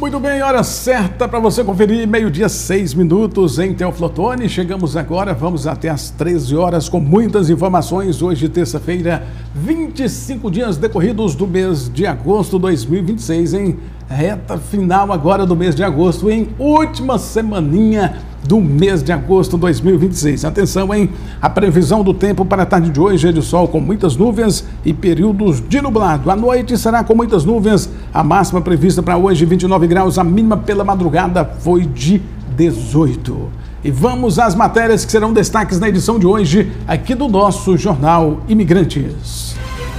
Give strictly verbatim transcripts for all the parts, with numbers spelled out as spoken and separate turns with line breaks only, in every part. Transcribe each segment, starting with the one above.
Muito bem, hora certa para você conferir, meio-dia, seis minutos em Teoflotone. Chegamos agora, vamos até às treze horas com muitas informações. Hoje, terça-feira, vinte e cinco dias decorridos do mês de agosto de dois mil e vinte e seis, em reta final agora do mês de agosto, em última semaninha do mês de agosto de dois mil e vinte e seis. Atenção, hein? A previsão do tempo para a tarde de hoje é de sol com muitas nuvens e períodos de nublado. A noite será com muitas nuvens, a máxima prevista para hoje vinte e nove graus, a mínima pela madrugada foi de dezoito. E vamos às matérias que serão destaques na edição de hoje aqui do nosso Jornal Imigrantes.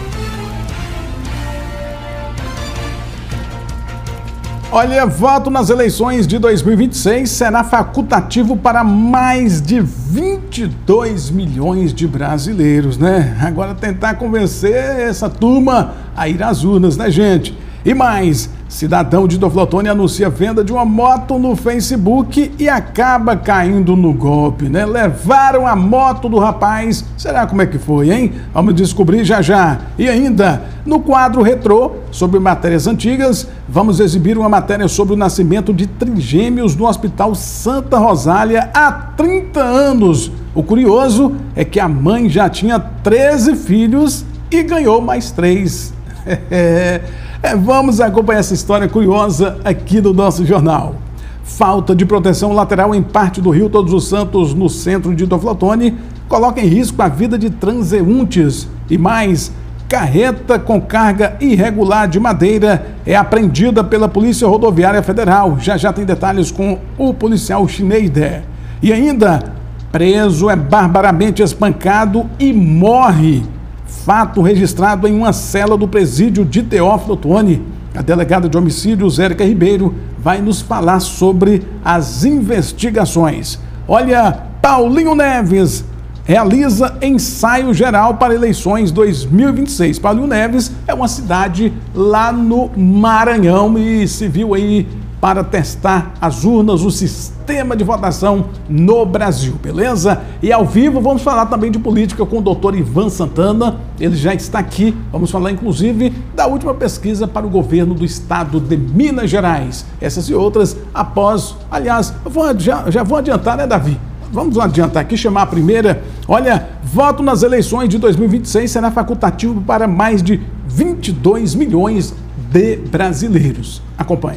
Olha, voto nas eleições de dois mil e vinte e seis será facultativo para mais de vinte e dois milhões de brasileiros, né? Agora tentar convencer essa turma a ir às urnas, né, gente? E mais, cidadão de Teoflotone anuncia a venda de uma moto no Facebook e acaba caindo no golpe, né? Levaram a moto do rapaz. Será como é que foi, hein? Vamos descobrir já já. E ainda, no quadro retrô, sobre matérias antigas, vamos exibir uma matéria sobre o nascimento de trigêmeos no Hospital Santa Rosália há trinta anos. O curioso é que a mãe já tinha treze filhos e ganhou mais três. É, vamos acompanhar essa história curiosa aqui no nosso jornal. Falta de proteção lateral em parte do Rio Todos os Santos, no centro de Teoflotone, coloca em risco a vida de transeuntes. E mais, carreta com carga irregular de madeira é apreendida pela Polícia Rodoviária Federal. Já já tem detalhes com o policial Schneider. E ainda, preso é barbaramente espancado e morre. Fato registrado em uma cela do presídio de Teoflotone. A delegada de homicídios, Érica Ribeiro, vai nos falar sobre as investigações. Olha, Paulinho Neves realiza ensaio geral para eleições dois mil e vinte e seis. Paulinho Neves é uma cidade lá no Maranhão e se viu aí para testar as urnas, o sistema de votação no Brasil, beleza? E ao vivo vamos falar também de política com o doutor Ivan Santana, ele já está aqui, vamos falar inclusive da última pesquisa para o governo do estado de Minas Gerais. Essas e outras após, aliás, eu vou, já, já vou adiantar, né, Davi? Vamos adiantar aqui, chamar a primeira. Olha, voto nas eleições de dois mil e vinte e seis será facultativo para mais de vinte e dois milhões de brasileiros. Acompanhe.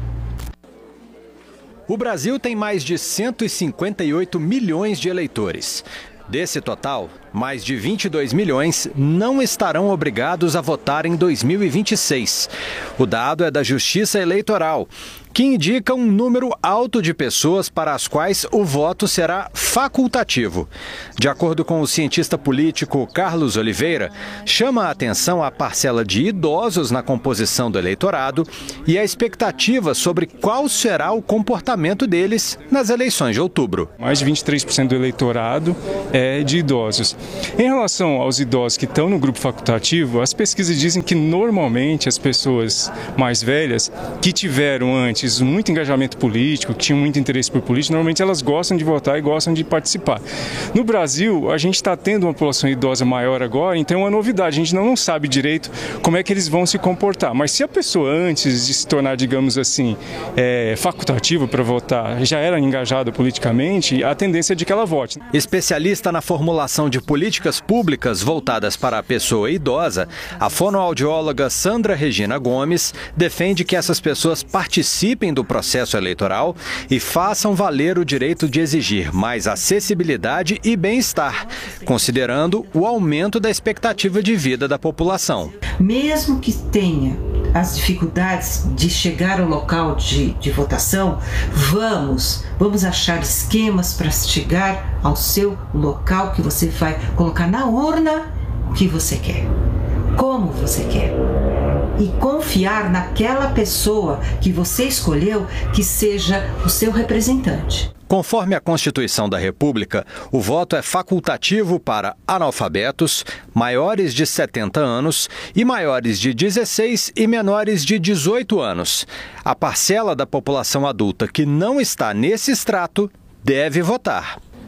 O Brasil tem mais de cento e cinquenta e oito milhões de eleitores. Desse total, mais de vinte e dois milhões não estarão obrigados a votar em dois mil e vinte e seis. O dado é da Justiça Eleitoral, que indica um número alto de pessoas para as quais o voto será facultativo. De acordo com o cientista político Carlos Oliveira, chama a atenção a parcela de idosos na composição do eleitorado e a expectativa sobre qual será o comportamento deles nas eleições de outubro.
Mais de vinte e três por cento do eleitorado é de idosos. Em relação aos idosos que estão no grupo facultativo, as pesquisas dizem que normalmente as pessoas mais velhas que tiveram antes muito engajamento político, que tinham muito interesse por política, normalmente elas gostam de votar e gostam de participar. No Brasil, a gente está tendo uma população idosa maior agora, então é uma novidade, a gente não, não sabe direito como é que eles vão se comportar, mas se a pessoa antes de se tornar, digamos assim, é, facultativa para votar, já era engajada politicamente, a tendência é de que ela vote.
Especialista na formulação de políticas públicas voltadas para a pessoa idosa, a fonoaudióloga Sandra Regina Gomes defende que essas pessoas participem do processo eleitoral e façam valer o direito de exigir mais acessibilidade e bem-estar, considerando o aumento da expectativa de vida da população.
Mesmo que tenha as dificuldades de chegar ao local de, de votação, vamos, vamos achar esquemas para chegar ao seu local que você vai colocar na urna que você quer, como você quer. E confiar naquela pessoa que você escolheu que seja o seu representante.
Conforme a Constituição da República, o voto é facultativo para analfabetos, maiores de setenta anos e maiores de dezesseis e menores de dezoito anos. A parcela da população adulta que não está nesse extrato deve votar.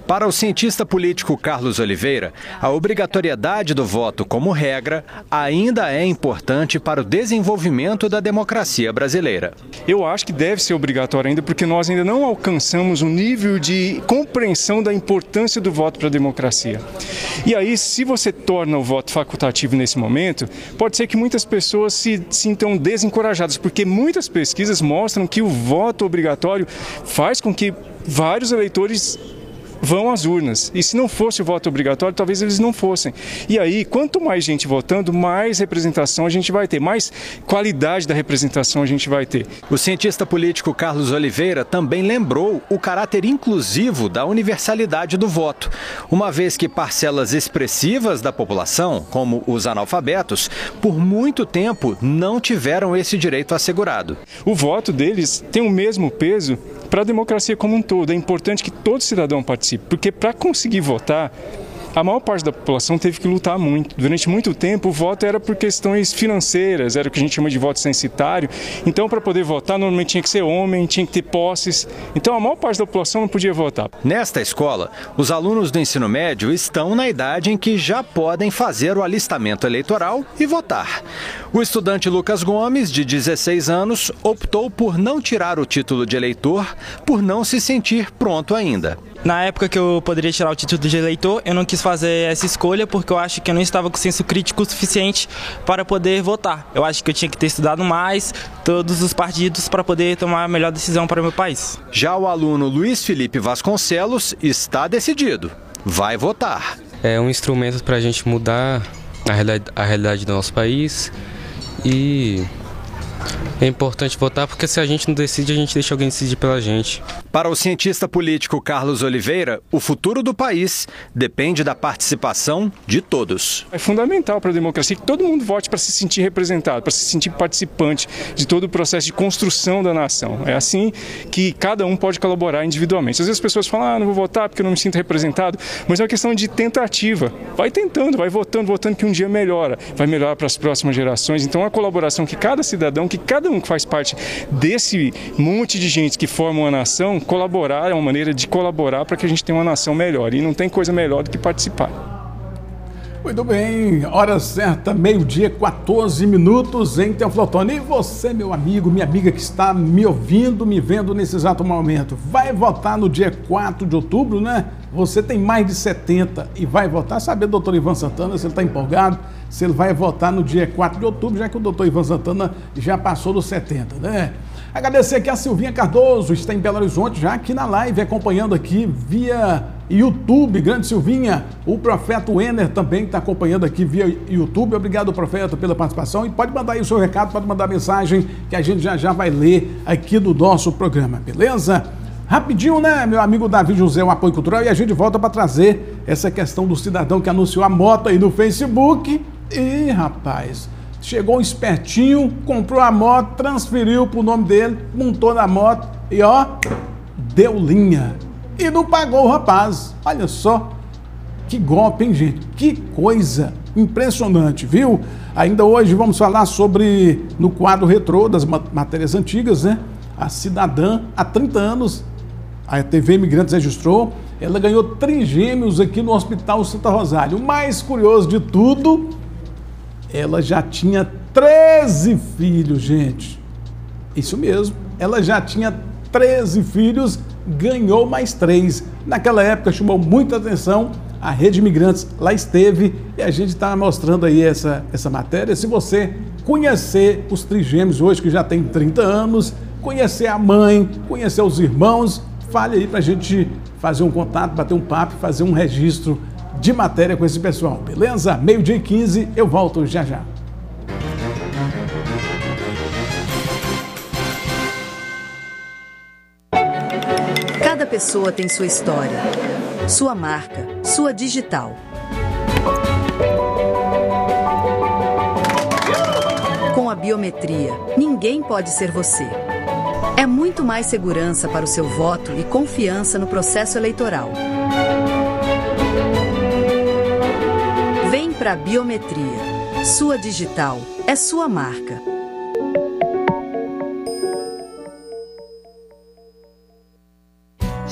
Para o cientista político Carlos Oliveira, a obrigatoriedade do voto como regra ainda é importante para o desenvolvimento da democracia brasileira.
Eu acho que deve ser obrigatório ainda porque nós ainda não alcançamos um nível de compreensão da importância do voto para a democracia. E aí, se você torna o voto facultativo nesse momento, pode ser que muitas pessoas se sintam desencorajadas, porque muitas pesquisas mostram que o voto obrigatório faz com que vários eleitores vão às urnas. E se não fosse o voto obrigatório, talvez eles não fossem. E aí, quanto mais gente votando, mais representação a gente vai ter, mais qualidade da representação a gente vai ter.
O cientista político Carlos Oliveira também lembrou o caráter inclusivo da universalidade do voto, uma vez que parcelas expressivas da população, como os analfabetos, por muito tempo não tiveram esse direito assegurado.
O voto deles tem o mesmo peso para a democracia como um todo. É importante que todo cidadão participe, porque para conseguir votar, a maior parte da população teve que lutar muito. Durante muito tempo, o voto era por questões financeiras, era o que a gente chama de voto censitário. Então, para poder votar, normalmente tinha que ser homem, tinha que ter posses. Então, a maior parte da população não podia votar.
Nesta escola, os alunos do ensino médio estão na idade em que já podem fazer o alistamento eleitoral e votar. O estudante Lucas Gomes, de dezesseis anos, optou por não tirar o título de eleitor, por não se sentir pronto ainda.
Na época que eu poderia tirar o título de eleitor, eu não quis fazer essa escolha porque eu acho que eu não estava com senso crítico suficiente para poder votar. Eu acho que eu tinha que ter estudado mais todos os partidos para poder tomar a melhor decisão para o meu país.
Já o aluno Luiz Felipe Vasconcelos está decidido. Vai votar.
É um instrumento para a gente mudar a realidade, a realidade do nosso país e é importante votar porque se a gente não decide, a gente deixa alguém decidir pela gente.
Para o cientista político Carlos Oliveira, o futuro do país depende da participação de todos.
É fundamental para a democracia que todo mundo vote para se sentir representado, para se sentir participante de todo o processo de construção da nação. É assim que cada um pode colaborar individualmente. Às vezes as pessoas falam, ah, não vou votar porque eu não me sinto representado, mas é uma questão de tentativa. Vai tentando, vai votando, votando que um dia melhora, vai melhorar para as próximas gerações. Então a colaboração que cada cidadão, que cada um que faz parte desse monte de gente que forma uma nação, colaborar é uma maneira de colaborar para que a gente tenha uma nação melhor. E não tem coisa melhor do que participar.
Muito bem, hora certa, meio-dia, quatorze minutos em Teoflotone. E você, meu amigo, minha amiga que está me ouvindo, me vendo nesse exato momento, vai votar no dia quatro de outubro, né? Você tem mais de setenta e vai votar. Sabe, doutor Ivan Santana, se ele está empolgado, se ele vai votar no dia quatro de outubro, já que o doutor Ivan Santana já passou dos setenta, né? Agradecer aqui a Silvinha Cardoso, está em Belo Horizonte, já aqui na live, acompanhando aqui via YouTube. Grande Silvinha. O Profeta Wenner também está acompanhando aqui via YouTube. Obrigado, Profeta, pela participação. E pode mandar aí o seu recado, pode mandar mensagem, que a gente já já vai ler aqui do nosso programa, beleza? Rapidinho, né, meu amigo Davi José, o Apoio Cultural, e a gente volta para trazer essa questão do cidadão que anunciou a moto aí no Facebook. E, rapaz, chegou um espertinho, comprou a moto, transferiu pro nome dele, montou na moto e, ó, deu linha. E não pagou o rapaz. Olha só, que golpe, hein, gente? Que coisa impressionante, viu? Ainda hoje vamos falar sobre, no quadro retrô das matérias antigas, né? A cidadã, há trinta anos, a T V Imigrantes registrou, ela ganhou trigêmeos aqui no Hospital Santa Rosália. O mais curioso de tudo, ela já tinha treze filhos, gente. Isso mesmo, ela já tinha treze filhos, ganhou mais três. Naquela época chamou muita atenção, a Rede Imigrantes lá esteve e a gente está mostrando aí essa, essa matéria. Se você conhecer os trigêmeos hoje, que já tem trinta anos, conhecer a mãe, conhecer os irmãos, fale aí para a gente fazer um contato, bater um papo, fazer um registro de matéria com esse pessoal, beleza? meio-dia e quinze, eu volto já já.
Cada pessoa tem sua história, sua marca, sua digital. Com a biometria, ninguém pode ser você. É muito mais segurança para o seu voto e confiança no processo eleitoral. Vem para a biometria. Sua digital é sua marca.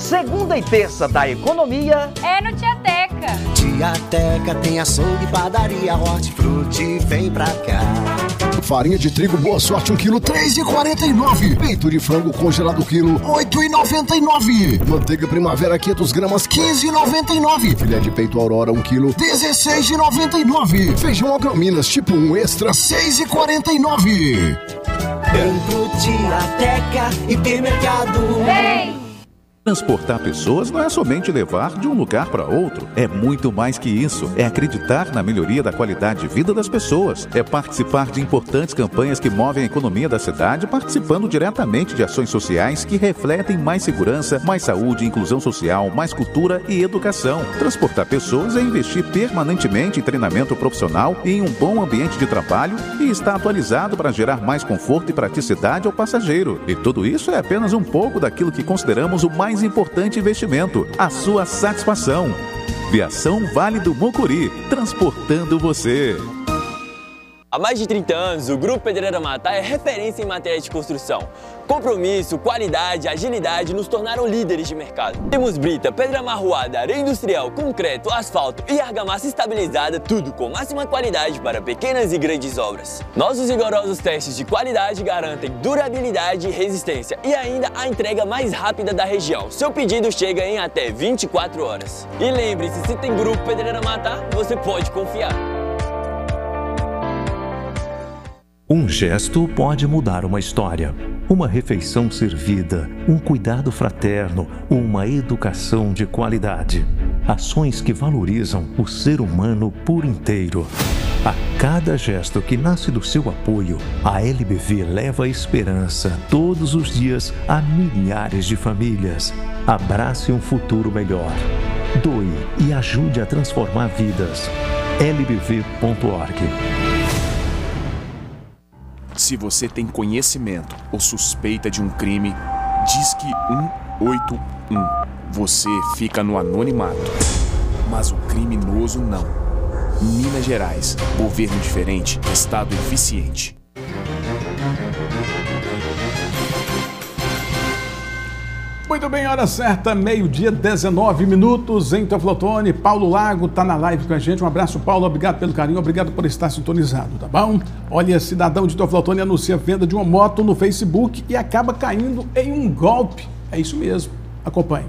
Segunda e terça da economia
é no Tiateca.
Tiateca tem açougue, padaria, hortifruti, vem pra cá.
Farinha de trigo Boa Sorte um quilo, três reais e quarenta e nove centavos. Peito de frango congelado quilo, oito reais e noventa e nove centavos. Manteiga Primavera quinhentos gramas, quinze reais e noventa e nove centavos. Filé de peito Aurora um quilo, dezesseis reais e noventa e nove centavos. Feijão Agrominas tipo um extra, seis reais e quarenta e nove centavos.
Vem pro Tiateca, hipermercado.
Vem!
Transportar pessoas não é somente levar de um lugar para outro. É muito mais que isso. É acreditar na melhoria da qualidade de vida das pessoas. É participar de importantes campanhas que movem a economia da cidade, participando diretamente de ações sociais que refletem mais segurança, mais saúde, inclusão social, mais cultura e educação. Transportar pessoas é investir permanentemente em treinamento profissional e em um bom ambiente de trabalho e estar atualizado para gerar mais conforto e praticidade ao passageiro. E tudo isso é apenas um pouco daquilo que consideramos o mais mais importante investimento, a sua satisfação. Viação Vale do Mucuri, transportando você.
Há mais de trinta anos, o Grupo Pedreira Matá é referência em matéria de construção. Compromisso, qualidade, agilidade nos tornaram líderes de mercado. Temos brita, pedra amarroada, areia industrial, concreto, asfalto e argamassa estabilizada, tudo com máxima qualidade para pequenas e grandes obras. Nossos rigorosos testes de qualidade garantem durabilidade e resistência e ainda a entrega mais rápida da região. Seu pedido chega em até vinte e quatro horas. E lembre-se, se tem Grupo Pedreira Matá, você pode confiar.
Um gesto pode mudar uma história. Uma refeição servida, um cuidado fraterno, uma educação de qualidade. Ações que valorizam o ser humano por inteiro. A cada gesto que nasce do seu apoio, a L B V leva esperança todos os dias a milhares de famílias. Abrace um futuro melhor. Doe e ajude a transformar vidas. L B V ponto org.
Se você tem conhecimento ou suspeita de um crime, disque um oito um. Você fica no anonimato. Mas o criminoso não. Minas Gerais, governo diferente, estado eficiente.
Muito bem, hora certa, meio-dia, dezenove minutos, em Teoflotone. Paulo Lago está na live com a gente. Um abraço, Paulo. Obrigado pelo carinho, obrigado por estar sintonizado, tá bom? Olha, cidadão de Teoflotone anuncia a venda de uma moto no Facebook e acaba caindo em um golpe. É isso mesmo. Acompanhe.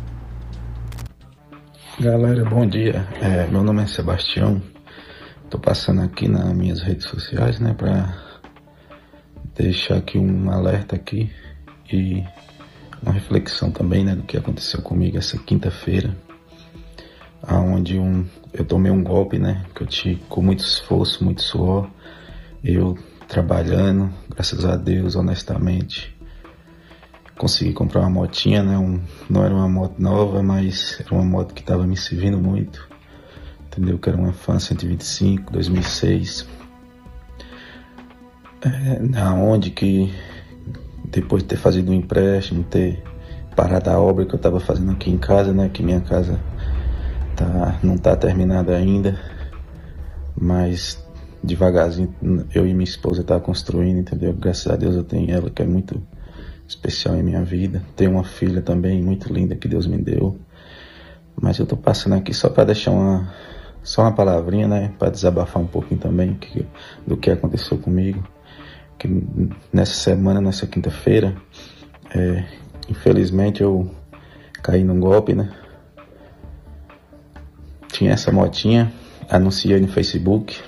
Galera, bom dia. É, meu nome é Sebastião. Estou passando aqui nas minhas redes sociais, né, para deixar aqui um alerta aqui e uma reflexão também, né, do que aconteceu comigo essa quinta-feira, aonde um, eu tomei um golpe, né, que eu tive com muito esforço, muito suor, eu trabalhando, graças a Deus, honestamente, consegui comprar uma motinha, né, um, não era uma moto nova, mas era uma moto que estava me servindo muito, entendeu, que era uma Fan cento e vinte e cinco, dois mil e seis, é, aonde que depois de ter fazido um empréstimo, ter parado a obra que eu estava fazendo aqui em casa, né, que minha casa tá, não está terminada ainda, mas devagarzinho eu e minha esposa tá construindo, entendeu? Graças a Deus eu tenho ela, que é muito especial em minha vida. Tenho uma filha também muito linda que Deus me deu, mas eu tô passando aqui só para deixar uma, só uma palavrinha, né, para desabafar um pouquinho também que, do que aconteceu comigo. Que nessa semana, nessa quinta-feira, é, infelizmente eu caí num golpe, né? Tinha essa motinha, anunciei no Facebook,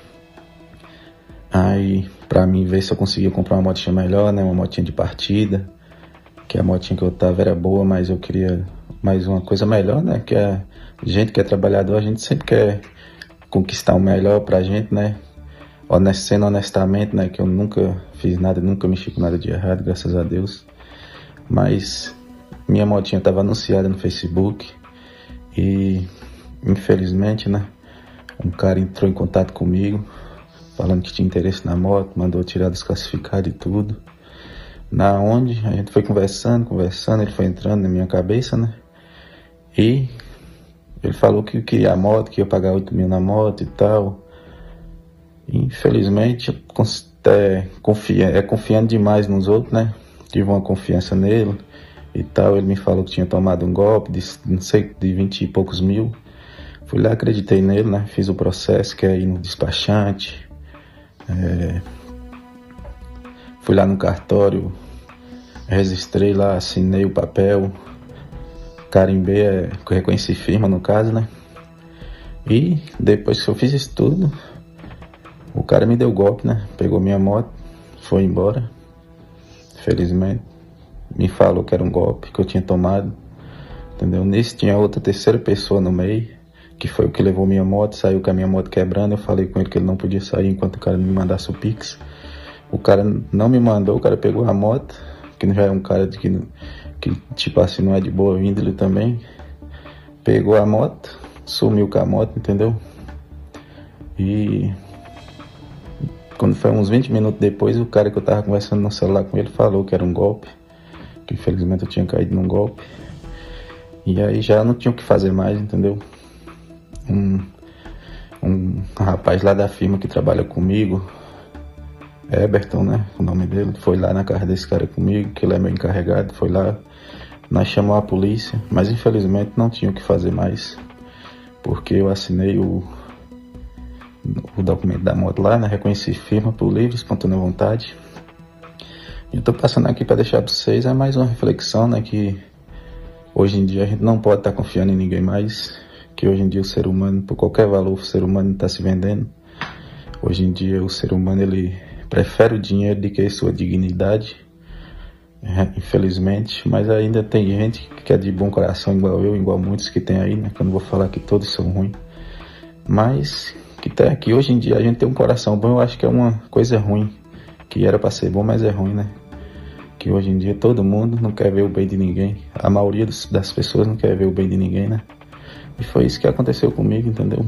aí pra mim ver se eu conseguia comprar uma motinha melhor, né? Uma motinha de partida, que a motinha que eu tava era boa, mas eu queria mais uma coisa melhor, né? Que a gente que é trabalhador, a gente sempre quer conquistar o melhor pra gente, né? Honest, sendo honestamente, né, que eu nunca fiz nada, nunca mexi com nada de errado, graças a Deus. Mas minha motinha estava anunciada no Facebook e, infelizmente, né, um cara entrou em contato comigo, falando que tinha interesse na moto, mandou tirar dos classificados e tudo. Na onde a gente foi conversando, conversando, ele foi entrando na minha cabeça, né, e ele falou que queria a moto, que ia pagar oito mil na moto e tal. Infelizmente, é, confia, é confiando demais nos outros, né? Tive uma confiança nele e tal. Ele me falou que tinha tomado um golpe de, não sei, de vinte e poucos mil. Fui lá, acreditei nele, né? Fiz o processo, que é ir no despachante. É... Fui lá no cartório, registrei lá, assinei o papel, carimbei, é, reconheci firma no caso, né? E depois que eu fiz isso tudo, o cara me deu golpe, né? Pegou minha moto, foi embora. Felizmente, me falou que era um golpe que eu tinha tomado, entendeu? Nisso tinha outra terceira pessoa no meio, que foi o que levou minha moto, saiu com a minha moto quebrando. Eu falei com ele que ele não podia sair enquanto o cara me mandasse o Pix. O cara não me mandou, o cara pegou a moto, que já é um cara de que, que tipo assim, não é de boa índole também. Pegou a moto, sumiu com a moto, entendeu? E quando foi uns vinte minutos depois, o cara que eu tava conversando no celular com ele falou que era um golpe, que infelizmente eu tinha caído num golpe. E aí já não tinha o que fazer mais, entendeu? Um, um rapaz lá da firma que trabalha comigo, Eberton, né, o nome dele, foi lá na casa desse cara comigo, que ele é meu encarregado, foi lá, nós chamamos a polícia, mas infelizmente não tinha o que fazer mais, porque eu assinei o, o documento da moto lá, né, reconheci firma por livre, espontânea vontade. E eu tô passando aqui para deixar para vocês, é mais uma reflexão, né, que hoje em dia a gente não pode estar tá confiando em ninguém mais, que hoje em dia o ser humano, por qualquer valor, o ser humano está se vendendo. Hoje em dia o ser humano, ele prefere o dinheiro do que a sua dignidade, infelizmente, mas ainda tem gente que é de bom coração igual eu, igual muitos que tem aí, né, que eu não vou falar que todos são ruins, mas que, tá, que hoje em dia a gente tem um coração bom, eu acho que é uma coisa ruim, que era para ser bom, mas é ruim, né, que hoje em dia todo mundo não quer ver o bem de ninguém, a maioria dos, das pessoas não quer ver o bem de ninguém, né, e foi isso que aconteceu comigo, entendeu?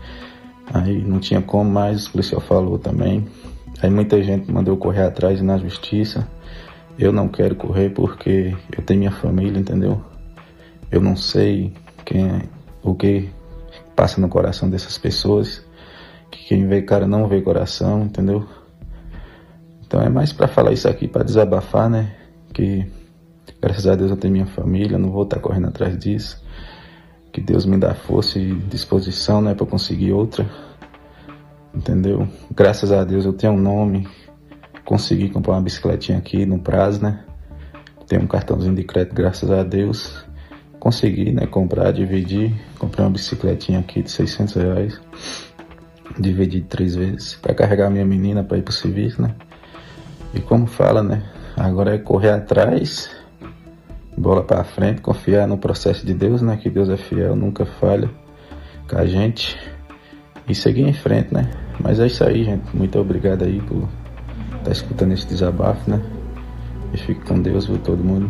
Aí não tinha como mais, o policial falou também. Aí muita gente mandou correr atrás na justiça. Eu não quero correr porque eu tenho minha família, entendeu? Eu não sei quem é, o que passa no coração dessas pessoas. Que quem vê cara não vê coração, entendeu? Então é mais pra falar isso aqui, pra desabafar, né? Que graças a Deus eu tenho minha família, não vou estar correndo atrás disso. Que Deus me dá força e disposição, né, pra conseguir outra. Entendeu? Graças a Deus eu tenho um nome, consegui comprar uma bicicletinha aqui no prazo, né? Tenho um cartãozinho de crédito, graças a Deus. Consegui, né, comprar, dividir. Comprei uma bicicletinha aqui de seiscentos reais. Dividi três vezes para carregar minha menina para ir pro serviço, né? E como fala, né? Agora é correr atrás, bola para frente, confiar no processo de Deus, né? Que Deus é fiel, nunca falha com a gente. E seguir em frente, né? Mas é isso aí, gente. Muito obrigado aí por estar escutando esse desabafo, né? E fique com Deus, viu, todo mundo.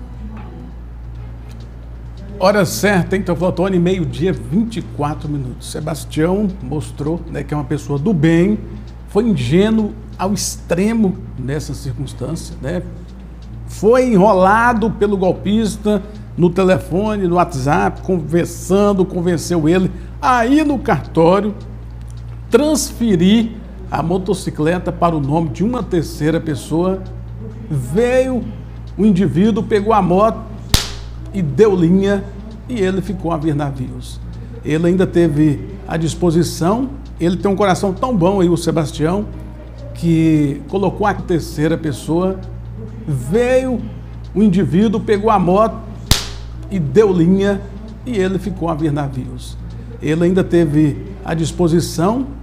Hora certa, hein? Então, Flotone, meio-dia, vinte e quatro minutos. Sebastião mostrou, né, que é uma pessoa do bem, foi ingênuo ao extremo nessa circunstância, né? Foi enrolado pelo golpista no telefone, no WhatsApp, conversando, convenceu ele a ir no cartório, transferir a motocicleta para o nome de uma terceira pessoa. Veio o indivíduo, pegou a moto e deu linha e ele ficou a ver navios. Ele ainda teve à disposição, ele tem um coração tão bom aí, o Sebastião, que colocou a terceira pessoa, veio o indivíduo, pegou a moto e deu linha e ele ficou a ver navios. Ele ainda teve à disposição,